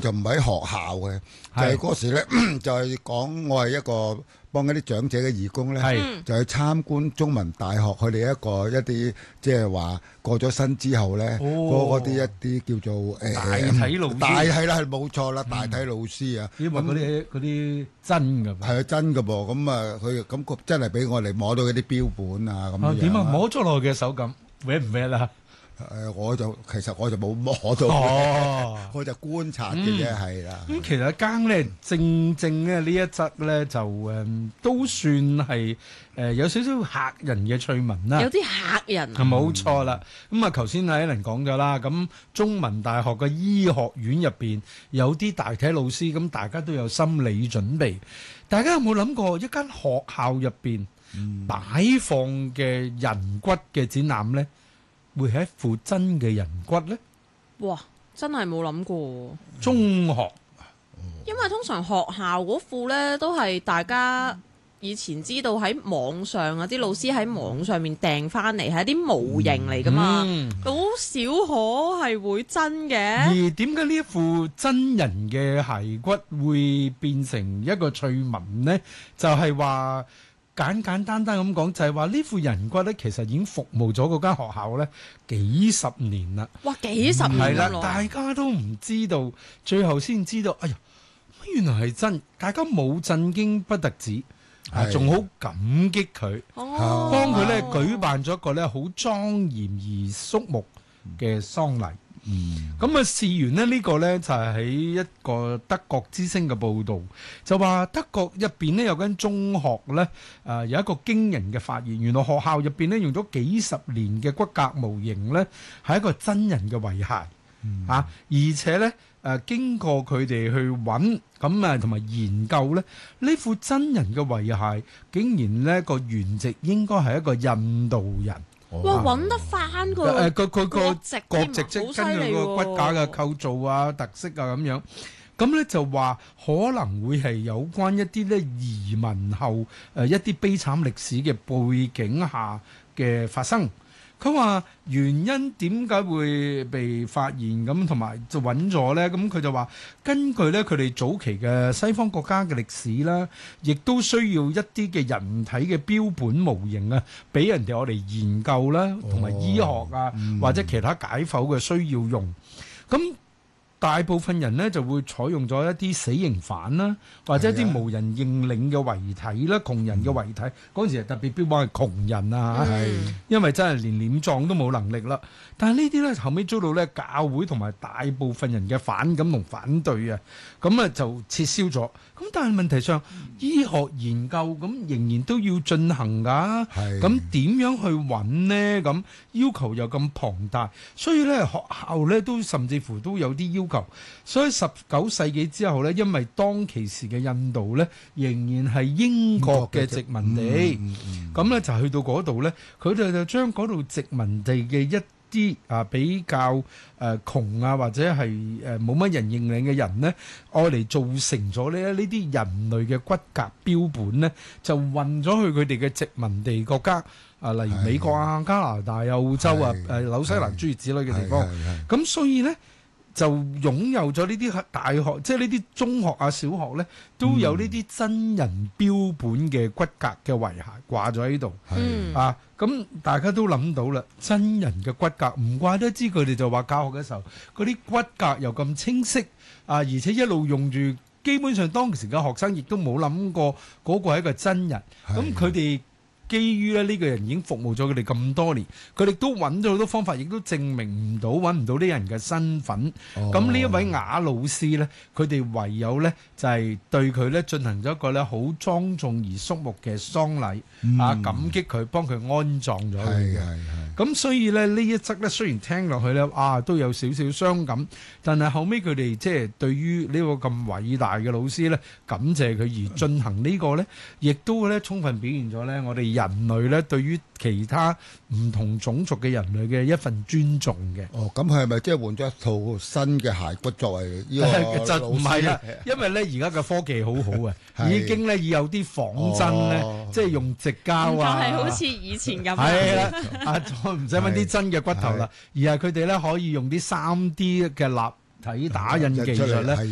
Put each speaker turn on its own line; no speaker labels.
就唔喺學校嘅，就係嗰時咧就係講我係一個幫一啲長者嘅義工咧，就去參觀中文大學佢哋一啲即係話過咗身之後咧，嗰啲一啲叫做
大體老師，
大係啦，係冇錯啦，大體老師啊，
因為嗰啲真㗎，
係啊真㗎噃，咁啊佢咁真係俾我哋摸到嗰啲標本啊咁樣。
點啊？摸咗落嘅手感搲唔搲啦？
其實我就冇摸到，我就觀察嘅啫，係啦。
咁其實間咧，正咧呢一則咧就都算係有少少嚇人嘅趣聞啦。
有啲嚇人，
冇錯啦。咁啊，頭先阿 Alan 講咗啦，咁中文大學嘅醫學院入邊有啲大體老師，咁大家都有心理準備。大家有冇諗過一間學校入邊擺放嘅人骨嘅展覽咧？會係一副真嘅人骨咧？
哇！真係冇諗過。
中學，
因為通常學校嗰副咧都係大家以前知道喺網上啊，啲老師喺網上面訂翻嚟係一啲模型嚟噶嘛，好少可係會真嘅。
而點解呢一副真人嘅骸骨會變成一個趣聞呢？就係話。簡單咁講，就係話呢副人骨咧，其實已經服務咗嗰間學校咧幾十年啦。
哇！幾十年
係啦，大家都唔知道，最後先知道，哎呀，原來係真，大家冇震驚不特止，仲好感激佢，幫佢咧舉辦咗一個咧好莊嚴而肅穆嘅喪禮。咁事緣呢，呢個呢就係喺一個德國之聲嘅報導，就話德國入邊呢有間中學呢，有一個驚人嘅發現，原來學校入邊呢用咗幾十年嘅骨骼模型呢，係一個真人嘅遺骸，而且呢經過佢哋去揾咁同埋研究呢，呢副真人嘅遺骸竟然呢個原籍應該係一個印度人。
哇！揾得翻佢
個國籍即
好犀
跟住個骨架嘅構造啊、特色啊咁樣，咁咧就話可能會係有關一啲咧移民後一啲悲慘歷史嘅背景下嘅發生。佢話原因點解會被發現咁，同埋就揾咗呢？咁佢就話根據呢佢哋早期嘅西方國家嘅歷史啦，亦都需要一啲嘅人體嘅標本模型啊，俾人哋我哋研究啦，同埋醫學啊或者其他解剖嘅需要用。咁大部分人呢就會採用咗一啲死刑犯啦，或者一啲無人認領嘅遺體啦，窮人嘅遺體嗰陣時係特別標榜係窮人啊，因為真係連殮葬都冇能力啦。但係呢啲咧後尾遭到咧教會同埋大部分人嘅反感同反對啊，咁就撤銷咗。咁但係問題上，醫學研究咁仍然都要進行㗎。咁點樣去揾呢？咁要求又咁龐大，所以咧學校咧都甚至乎都有啲要求。所以19世紀之後咧，因為當其時嘅印度咧仍然係英國嘅殖民地，咁咧就去到嗰度咧，佢哋就將嗰度殖民地嘅一啲比較窮啊或者係冇乜人認領嘅人呢，愛嚟造成咗呢啲人類嘅骨骼標本呢，就運咗去佢哋嘅殖民地國家例如美國啊、加拿大啊、澳洲啊、紐西蘭諸如此類嘅地方。咁所以呢，就擁有咗呢啲大學，即係呢啲中學啊、小學呢，都有呢啲真人標本嘅骨骼嘅遺骸掛咗喺度。咁大家都諗到啦，真人嘅骨骼，唔怪得知佢哋就話教學嘅時候，嗰啲骨骼又咁清晰而且一路用住，基本上當時嘅學生亦都冇諗過嗰個係一個真人。咁佢哋基於呢個人已經服務咗佢哋咁多年，佢哋都揾咗好多方法，亦都證明唔到揾唔到呢人嘅身份。咁呢一位雅老師呢，佢哋唯有呢就係對佢呢進行咗一個呢好莊重而肅穆嘅喪禮，感激佢，幫佢安葬咗佢嘅。咁所以呢一則呢，雖然聽落去呢都有少少傷感，但係後尾佢哋即係對於呢個咁偉大嘅老師呢，感謝佢而進行呢個呢，亦都呢充分表現咗呢我哋人類咧對於其他唔同種族嘅人類嘅一份尊重嘅。
咁佢係咪即係換咗一套新嘅骸骨作為呢個
就唔係啦，因為咧而家嘅科技好好啊，已經咧有啲仿真咧，即係用矽膠啊，
係好似以前咁。
係啦，再唔使揾啲真嘅骨頭啦，而係佢哋咧可以用啲3D 嘅立體打印技術咧。